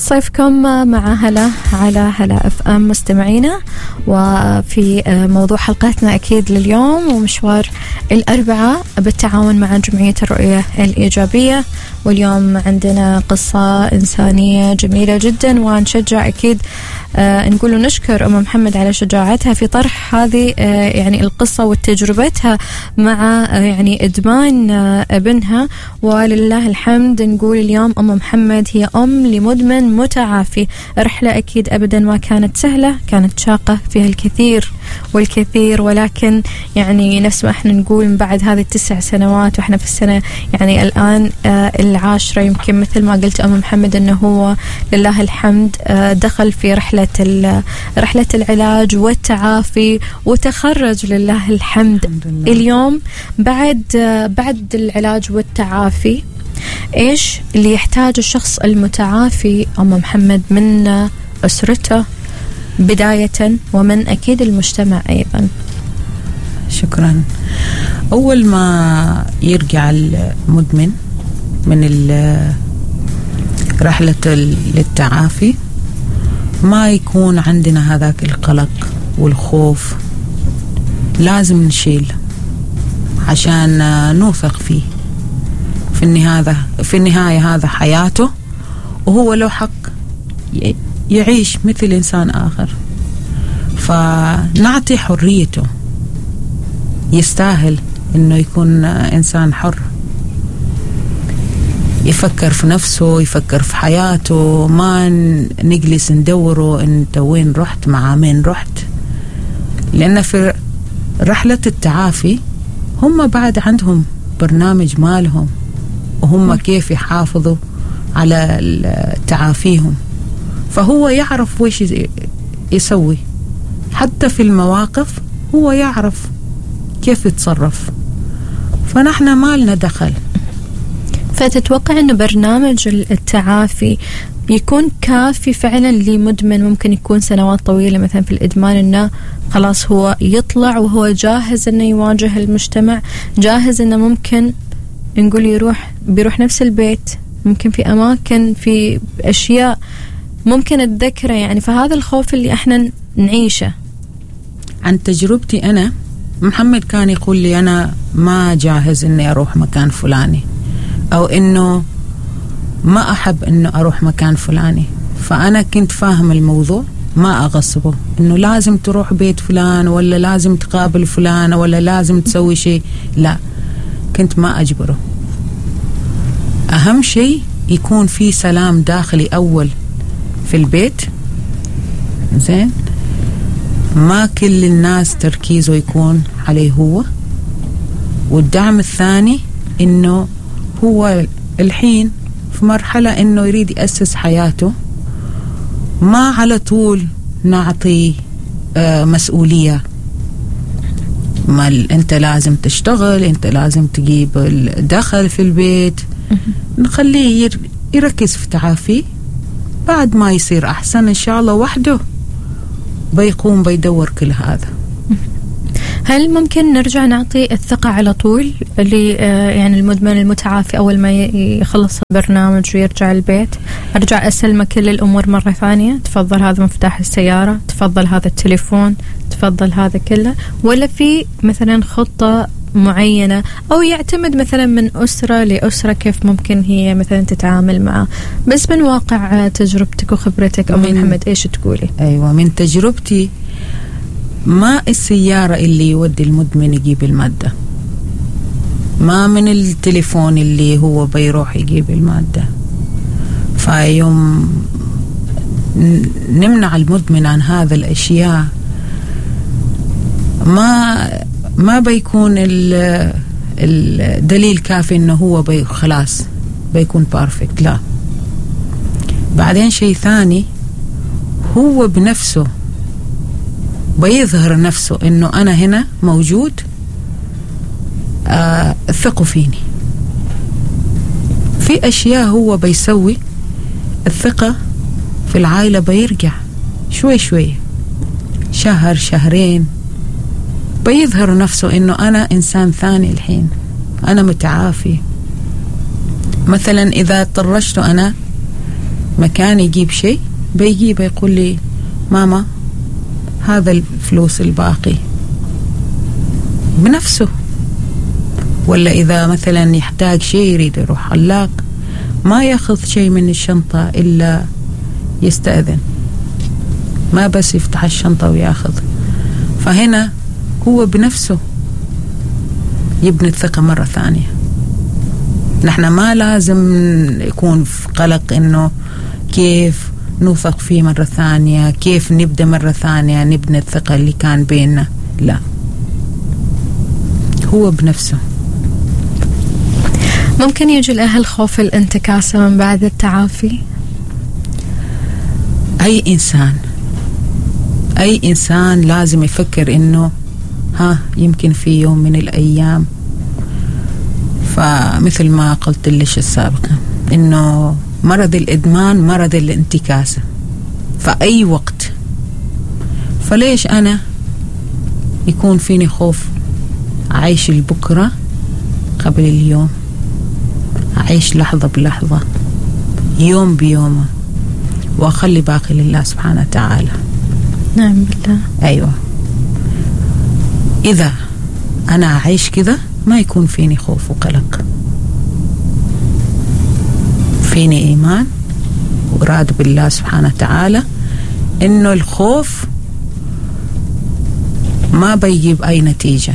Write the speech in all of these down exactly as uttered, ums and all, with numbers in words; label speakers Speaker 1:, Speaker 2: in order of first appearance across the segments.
Speaker 1: صيفكم مع هلا على هلا اف ام مستمعينا، وفي موضوع حلقتنا اكيد لليوم ومشوار الاربعاء بالتعاون مع جمعية الرؤية الايجابية. واليوم عندنا قصة انسانية جميلة جدا، ونشجع اكيد آه نقول ونشكر ام محمد على شجاعتها في طرح هذه آه يعني القصة وتجربتها مع آه يعني ادمان آه ابنها. ولله الحمد نقول اليوم ام محمد هي ام لمدمن متعافي. رحلة اكيد ابدا ما كانت سهلة، كانت شاقة فيها الكثير والكثير، ولكن يعني نفس ما احنا نقول من بعد هذه التسع سنوات واحنا في السنة يعني الان آه العاشرة، يمكن مثل ما قلت ام محمد انه هو لله الحمد آه دخل في رحلة رحلة العلاج والتعافي وتخرج لله الحمد. الحمد اليوم بعد بعد العلاج والتعافي ايش اللي يحتاج الشخص المتعافي ام محمد من اسرته بداية ومن اكيد المجتمع ايضا؟
Speaker 2: شكرا. اول ما يرجع المدمن من رحلة للتعافي ما يكون عندنا هذاك القلق والخوف، لازم نشيل عشان نوثق فيه. في النهاية في النهاية هذا حياته، وهو له حق يعيش مثل إنسان آخر، فنعطي حريته. يستاهل إنه يكون إنسان حر، يفكر في نفسه، يفكر في حياته، ما نجلس ندوره انت وين رحت مع مين رحت. لأن في رحلة التعافي هم بعد عندهم برنامج مالهم، وهم كيف يحافظوا على تعافيهم، فهو يعرف ويش يسوي. حتى في المواقف هو يعرف كيف يتصرف، فنحن ما لنا دخل.
Speaker 1: فتتوقع أنه برنامج التعافي يكون كافي فعلا لمدمن ممكن يكون سنوات طويلة مثلا في الإدمان، أنه خلاص هو يطلع وهو جاهز أنه يواجه المجتمع، جاهز أنه ممكن نقول يروح بيروح نفس البيت، ممكن في أماكن في أشياء ممكن أتذكره يعني. فهذا الخوف اللي احنا نعيشه.
Speaker 2: عن تجربتي أنا، محمد كان يقول لي أنا ما جاهز أني أروح مكان فلاني، أو إنه ما أحب إنه أروح مكان فلاني، فأنا كنت فاهم الموضوع، ما أغصبه إنه لازم تروح بيت فلان ولا لازم تقابل فلان ولا لازم تسوي شيء، لا، كنت ما أجبره. أهم شيء يكون في سلام داخلي أول في البيت، زين، ما كل الناس تركيزه يكون عليه هو. والدعم الثاني إنه هو الحين في مرحلة إنه يريد يأسس حياته، ما على طول نعطي آه مسؤولية، ما أنت لازم تشتغل، أنت لازم تجيب الدخل في البيت. نخليه يركز في تعافي، بعد ما يصير أحسن إن شاء الله وحده بيقوم بيدور كل هذا.
Speaker 1: هل ممكن نرجع نعطي الثقة على طول اللي يعني المدمن المتعافي أول ما يخلص البرنامج ويرجع البيت، أرجع أسلمه كل الأمور مرة ثانية؟ تفضل هذا مفتاح السيارة، تفضل هذا التليفون، تفضل هذا كله، ولا في مثلا خطة معينة، أو يعتمد مثلا من أسرة لأسرة كيف ممكن هي مثلا تتعامل معه؟ بس من واقع تجربتك وخبرتك أم محمد إيش تقولي؟
Speaker 2: أيوة، من تجربتي ما السيارة اللي يودي المدمن يجيب المادة، ما من التليفون اللي هو بيروح يجيب المادة. فيوم نمنع المدمن عن هذا الأشياء ما ما بيكون الدليل كافي إنه هو بي خلاص بيكون بارفكت، لا. بعدين شيء ثاني، هو بنفسه بيظهر نفسه إنه أنا هنا موجود، آه ثقوا فيني. في أشياء هو بيسوي، الثقة في العائلة بيرجع شوي شوي، شهر شهرين بيظهر نفسه إنه أنا إنسان ثاني الحين، أنا متعافي. مثلا إذا طرشت أنا مكان يجيب شيء بيجيب يقول لي ماما هذا الفلوس الباقي بنفسه. ولا إذا مثلا يحتاج شيء يريد يروح حلاق ما ياخذ شيء من الشنطة إلا يستأذن، ما بس يفتح الشنطة وياخذ. فهنا هو بنفسه يبني الثقة مرة ثانية. نحن ما لازم يكون في قلق إنه كيف نوثق فيه مرة ثانية، كيف نبدأ مرة ثانية نبني الثقة اللي كان بيننا. لا، هو بنفسه.
Speaker 1: ممكن يجي الأهل خوف الانتكاسة من بعد التعافي؟
Speaker 2: أي إنسان أي إنسان لازم يفكر إنه ها يمكن في يوم من الأيام. فمثل ما قلت لك السابقا إنه مرض الإدمان مرض الانتكاسة فأي وقت. فليش أنا يكون فيني خوف أعيش البكرة قبل اليوم، أعيش لحظة بلحظة يوم بيومه وأخلي باقي لله سبحانه وتعالى.
Speaker 1: نعم بالله.
Speaker 2: أيوة، إذا أنا أعيش كذا ما يكون فيني خوف وقلق، فيني إيمان وإرادة بالله سبحانه وتعالى إنه الخوف ما بيجيب أي نتيجة،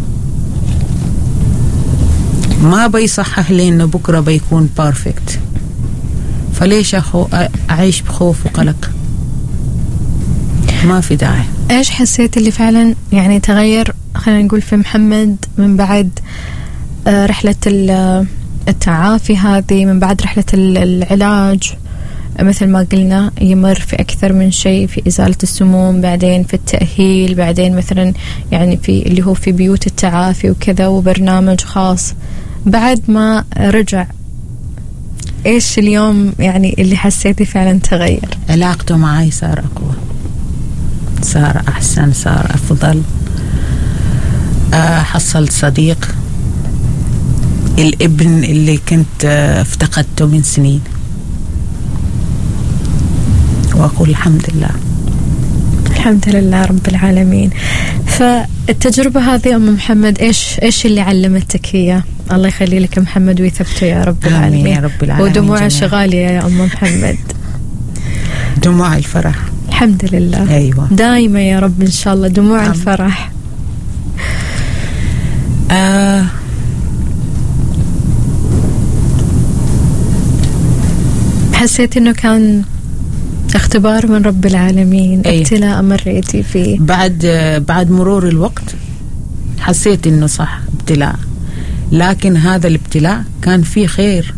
Speaker 2: ما بيصحح لي إنه بكرة بيكون بيرفكت. فليش أخو أعيش بخوف وقلق؟ ما في داعي.
Speaker 1: إيش حسيت اللي فعلا يعني تغير خلينا نقول في محمد من بعد رحلة التعافي هذه، من بعد رحلة العلاج؟ مثل ما قلنا يمر في أكثر من شيء، في إزالة السموم، بعدين في التأهيل، بعدين مثلا يعني في اللي هو في بيوت التعافي وكذا وبرنامج خاص. بعد ما رجع إيش اليوم يعني اللي حسيتي فعلا تغير؟
Speaker 2: علاقته معي صار أقوى، صار أحسن، صار أفضل. حصلت صديق، الابن اللي كنت افتقدته من سنين، وأقول الحمد لله
Speaker 1: الحمد لله رب العالمين. فالتجربة هذه أم محمد إيش إيش اللي علمتك إياه؟ الله يخلي لك محمد ويثبته يا رب العالمين.
Speaker 2: يا رب العالمين.
Speaker 1: ودموع غالية يا أم محمد،
Speaker 2: دموع الفرح.
Speaker 1: الحمد لله.
Speaker 2: أيوة.
Speaker 1: دائما يا رب إن شاء الله دموع الفرح.
Speaker 2: آه
Speaker 1: حسيت إنه كان اختبار من رب العالمين؟
Speaker 2: أيه.
Speaker 1: ابتلاء مريتي فيه؟
Speaker 2: بعد بعد مرور الوقت حسيت إنه صح ابتلاء، لكن هذا الابتلاء كان فيه خير.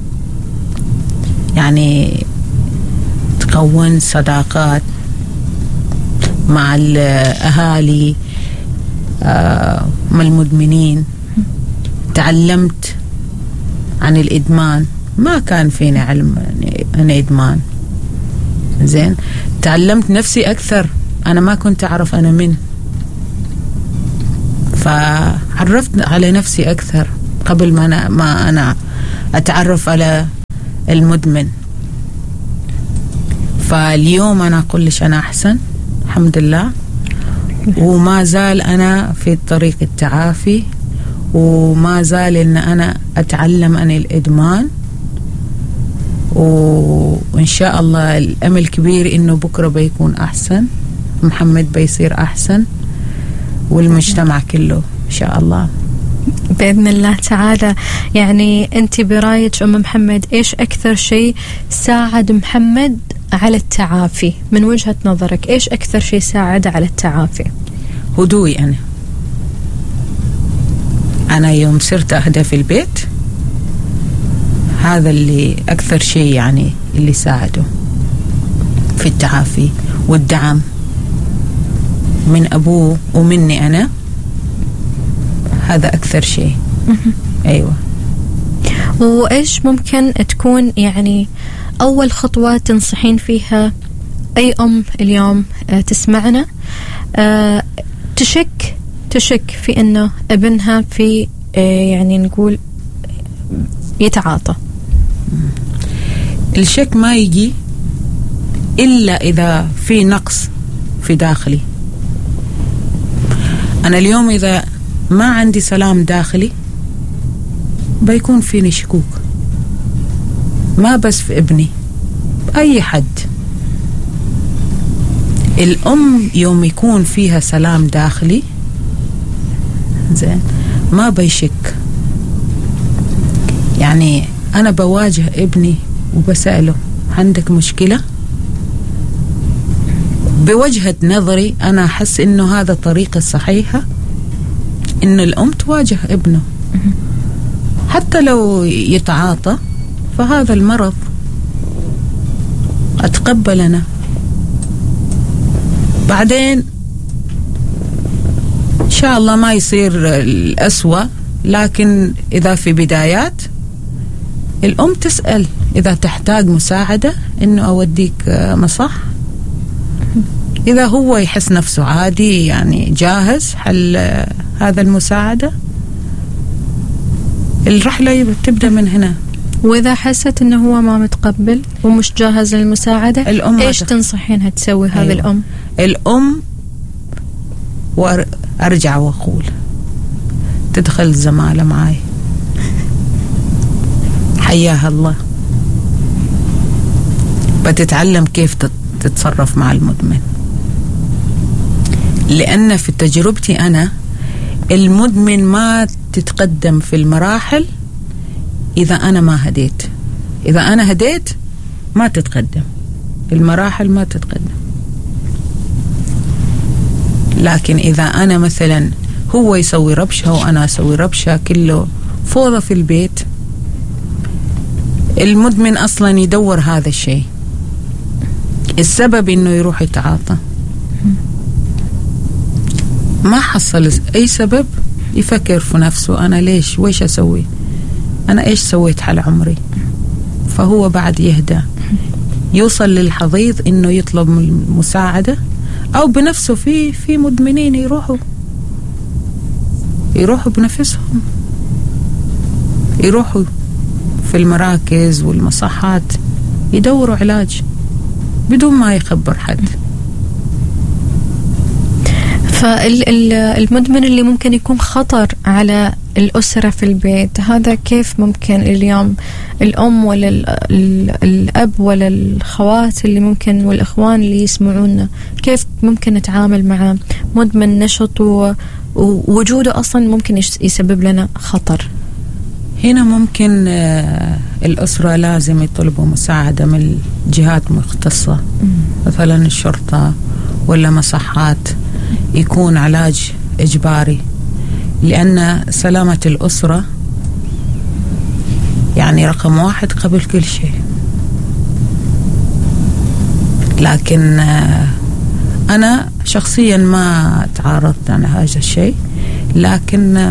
Speaker 2: يعني تكون صداقات مع الأهالي، آه مع المدمنين، تعلمت عن الإدمان. ما كان فيني علم عن إدمان، زين. تعلمت نفسي أكثر، أنا ما كنت أعرف أنا من، فعرفت على نفسي أكثر قبل ما أنا, ما أنا أتعرف على المدمن. فاليوم أنا أقول لك أنا أحسن الحمد لله، وما زال أنا في طريق التعافي، وما زال إن أنا أتعلم عن الإدمان، وإن شاء الله الأمل كبير إنه بكرة بيكون أحسن، محمد بيصير أحسن، والمجتمع كله إن شاء الله
Speaker 1: بإذن الله تعالى. يعني أنت برايك أم محمد إيش أكثر شيء ساعد محمد على التعافي من وجهة نظرك؟ إيش أكثر شيء ساعد على التعافي؟
Speaker 2: هدوئي. أنا أنا يوم صرت أهدى في البيت، هذا اللي أكثر شيء يعني اللي ساعده في التعافي، والدعم من أبوه ومني أنا، هذا أكثر شيء. أيوة.
Speaker 1: وإيش ممكن تكون يعني أول خطوة تنصحين فيها أي أم اليوم تسمعنا تشك تشك في أنه ابنها في يعني نقول يتعاطى؟
Speaker 2: الشك ما يجي إلا إذا في نقص في داخلي. أنا اليوم إذا ما عندي سلام داخلي بيكون فيني شكوك، ما بس في ابني، أي حد. الأم يوم يكون فيها سلام داخلي زين ما بيشك. يعني أنا بواجه ابني وبسأله عندك مشكلة؟ بوجهة نظري أنا أحس إنه هذا الطريقة الصحيحة إن الأم تواجه ابنه، حتى لو يتعاطى فهذا المرض أتقبل أنا. بعدين إن شاء الله ما يصير الأسوأ، لكن إذا في بدايات الأم تسأل إذا تحتاج مساعدة إنه أوديك مصح. إذا هو يحس نفسه عادي يعني جاهز حل هذا المساعدة، الرحلة تبدأ من هنا.
Speaker 1: وإذا حست إنه هو ما متقبل ومش جاهز للمساعدة، إيش تخ... تنصحينها تسوي هذه أيوة. الأم
Speaker 2: الأم وأرجع وأقول تدخل الزمالة معي حياها الله، بتتعلم كيف تتصرف مع المدمن. لأن في تجربتي أنا المدمن ما تتقدم في المراحل إذا أنا ما هديت. إذا أنا هديت ما تتقدم المراحل، ما تتقدم. لكن إذا أنا مثلا هو يسوي ربشة وأنا أسوي ربشة، كله فوضى في البيت، المدمن أصلا يدور هذا الشيء، السبب إنه يروح يتعاطى، ما حصل أي سبب يفكر في نفسه أنا ليش ويش أسوي، أنا إيش سويت حال عمري. فهو بعد يهدى، يوصل للحضيض إنه يطلب مساعدة أو بنفسه. في في مدمنين يروحوا يروحوا بنفسهم، يروحوا في المراكز والمصحات يدوروا علاج بدون ما يخبر حد.
Speaker 1: فالمدمن اللي ممكن يكون خطر على الأسرة في البيت، هذا كيف ممكن اليوم الأم ولا الأب ولا الخوات اللي ممكن والإخوان اللي يسمعونا، كيف ممكن نتعامل مع مدمن نشط ووجوده أصلا ممكن يسبب لنا خطر؟
Speaker 2: هنا ممكن الأسرة لازم يطلبوا مساعدة من جهات مختصة، مثلا الشرطة ولا مصحات، يكون علاج إجباري، لأن سلامة الأسرة يعني رقم واحد قبل كل شيء. لكن أنا شخصيا ما تعرضت على هذا الشيء، لكن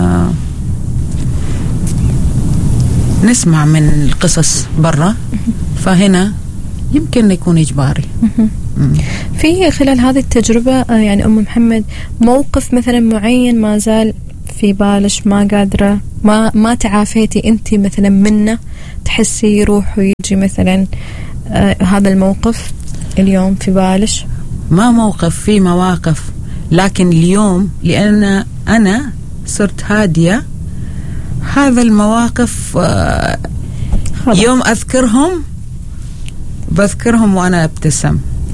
Speaker 2: نسمع من القصص برا، فهنا يمكن يكون إجباري.
Speaker 1: في خلال هذه التجربة يعني أم محمد موقف مثلا معين ما زال في بالش، ما قادرة ما ما تعافيتي أنت مثلا منه، تحسي يروح ويجي مثلا آه هذا الموقف اليوم في بالش؟
Speaker 2: ما موقف، في مواقف، لكن اليوم لأن أنا صرت هادية هذا المواقف آه يوم أذكرهم بذكرهم وأنا أبتسم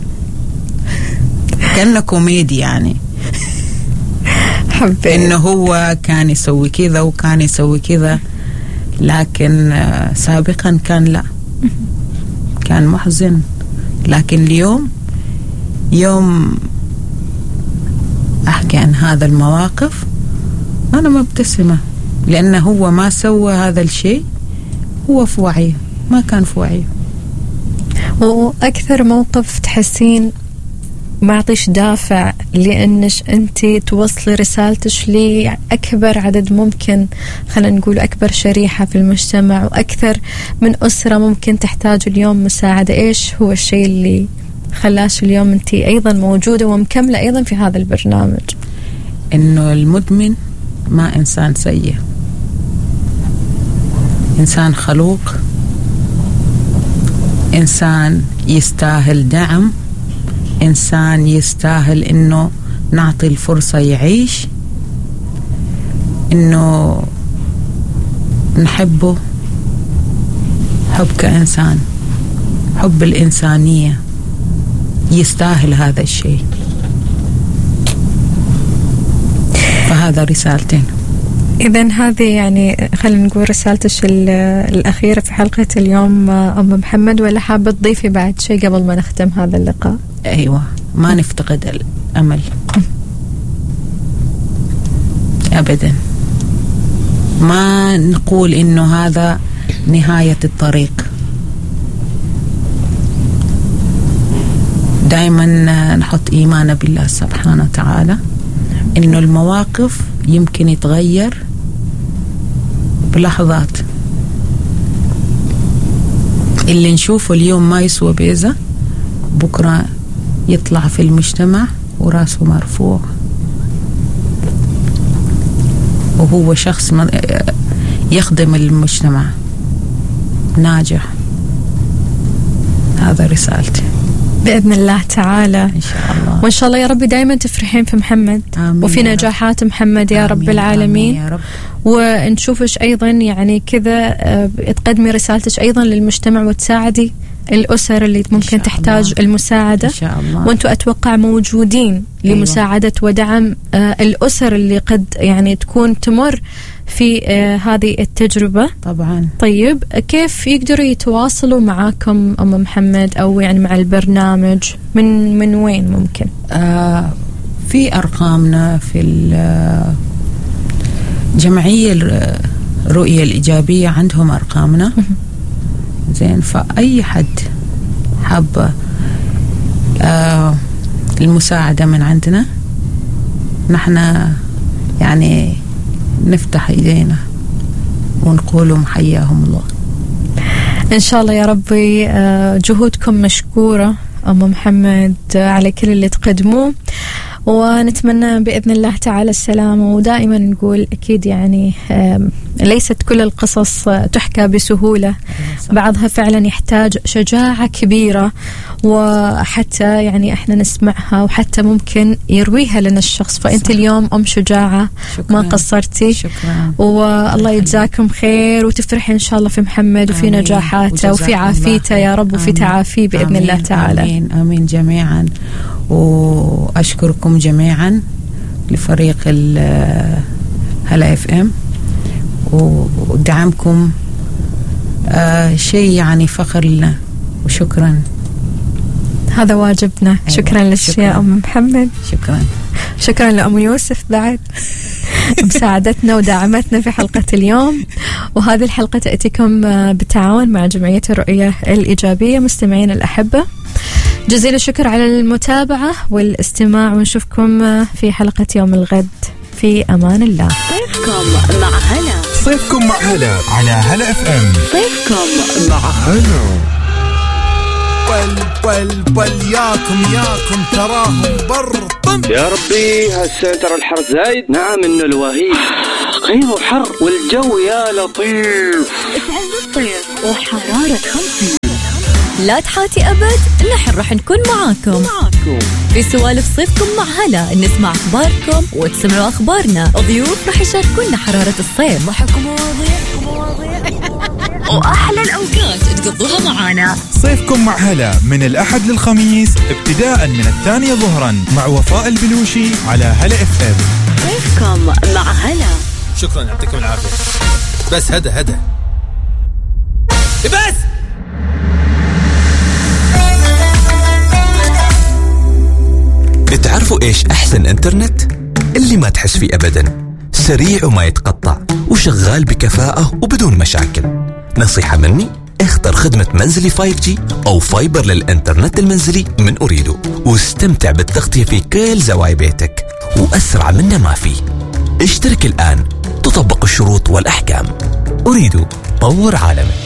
Speaker 2: كأنه كوميدي، يعني
Speaker 1: حبيت
Speaker 2: إنه هو كان يسوي كذا وكان يسوي كذا، لكن آه سابقا كان لا، كان محزن. لكن اليوم يوم أحكي عن هذا المواقف أنا مبتسمة، لأنه هو ما سوى هذا الشيء، هو في وعيه، ما كان في وعيه.
Speaker 1: وأكثر موقف تحسين ما عطيش دافع لأنش أنت توصلي رسالتش لأكبر عدد ممكن، خلينا نقول أكبر شريحة في المجتمع، وأكثر من أسرة ممكن تحتاج اليوم مساعدة، إيش هو الشيء اللي خلاش اليوم أنت أيضا موجودة ومكملة أيضا في هذا البرنامج؟
Speaker 2: إنه المدمن ما إنسان سيء، إنسان خلوق، إنسان يستاهل دعم، إنسان يستاهل إنه نعطي الفرصة يعيش، إنه نحبه حب كإنسان، حب الإنسانية، يستاهل هذا الشيء. فهذا رسالتين.
Speaker 1: إذن هذه يعني خلينا نقول رسالتك الأخيرة في حلقة اليوم أم محمد، ولا حابة تضيفي بعد شيء قبل ما نختم هذا اللقاء؟
Speaker 2: أيوة، ما نفتقد الأمل أبدا، ما نقول إنه هذا نهاية الطريق، دائما نحط إيماننا بالله سبحانه وتعالى إنه المواقف يمكن يتغير بلحظات، اللي نشوفه اليوم ما يسوى بيزة بكرة يطلع في المجتمع وراسه مرفوع وهو شخص يخدم المجتمع ناجح. هذا رسالتي
Speaker 1: بإذن الله تعالى
Speaker 2: إن شاء الله.
Speaker 1: وإن شاء الله يا ربي دائما تفرحين في محمد وفي نجاحات محمد يا رب العالمين.
Speaker 2: يا رب.
Speaker 1: ونشوفش أيضا يعني كذا تقدمي رسالتك أيضا للمجتمع وتساعدي الأسر اللي ممكن تحتاج الله. المساعدة إن شاء الله. وأنتوا أتوقع موجودين أيوة. لمساعدة ودعم الأسر اللي قد يعني تكون تمر في هذه التجربة
Speaker 2: طبعا.
Speaker 1: طيب كيف يقدروا يتواصلوا معاكم أم محمد أو يعني مع البرنامج؟ من من وين ممكن؟
Speaker 2: آه في أرقامنا في الجمعية الرؤية الإيجابية، عندهم أرقامنا زين. فأي حد حابة آه المساعدة من عندنا نحن يعني نفتح إيدينا ونقولهم حياهم الله.
Speaker 1: إن شاء الله يا ربي. جهودكم مشكورة أم محمد على كل اللي تقدموه، ونتمنى بإذن الله تعالى السلامة. ودائما نقول أكيد يعني ليست كل القصص تحكى بسهولة، بعضها فعلا يحتاج شجاعة كبيرة، وحتى يعني احنا نسمعها وحتى ممكن يرويها لنا الشخص. فأنت اليوم أم شجاعة، ما قصرتي.
Speaker 2: شكرا.
Speaker 1: والله يجزاكم خير، وتفرحي إن شاء الله في محمد وفي
Speaker 2: آمين.
Speaker 1: نجاحاته وفي عافيته يا رب، وفي تعافيه بإذن
Speaker 2: آمين.
Speaker 1: الله تعالى.
Speaker 2: آمين آمين جميعا. وأشكركم جميعا لفريق هلا اف ام، ودعمكم آه شيء يعني فخر لنا، وشكرا.
Speaker 1: هذا واجبنا. أيوة. شكرا لك يا أم محمد.
Speaker 2: شكرا.
Speaker 1: شكرا لأم يوسف بعد مساعدتنا ودعمتنا في حلقة اليوم. وهذه الحلقة تأتيكم بالتعاون مع جمعية الرؤية الإيجابية. مستمعين الأحبة، جزيل الشكر على المتابعة والاستماع، ونشوفكم في حلقة يوم الغد. في أمان الله.
Speaker 3: صيفكم مع هلا.
Speaker 4: صيفكم مع هلا على هلا اف ام.
Speaker 3: صيفكم مع هلا.
Speaker 4: بل بل بل ياكم ياكم تراهم برطم.
Speaker 5: يا ربي هالسنتر الحر زايد. نعم إنه الوهيد قيمه حر والجو يا لطيف.
Speaker 3: اسعد الصيف وحرارة خمسين. لا تحاتي أبد، نحن راح نكون معاكم معاكم في سوالف صيفكم مع هلا. نسمع أخباركم وتسمعوا أخبارنا. ضيوف راح يشاركونا حرارة الصيف، ضحك ومواضيع وأحلى الأوقات تقضوها معانا.
Speaker 4: صيفكم مع هلا من الأحد للخميس ابتداء من الثانية ظهرا مع وفاء البلوشي على هلا اف ام.
Speaker 3: صيفكم مع هلا.
Speaker 6: شكرا، يعطيكم العافية. بس هدا هدا بس.
Speaker 7: بتعرفوا إيش أحسن إنترنت؟ اللي ما تحس فيه أبداً، سريع وما يتقطع وشغال بكفاءة وبدون مشاكل. نصيحة مني، اختر خدمة منزلي فايف جي أو فايبر للإنترنت المنزلي من أريدو، واستمتع بالتغطية في كل زوايا بيتك، وأسرع منه ما فيه. اشترك الآن، تطبق الشروط والأحكام. أريدو، طور عالمك.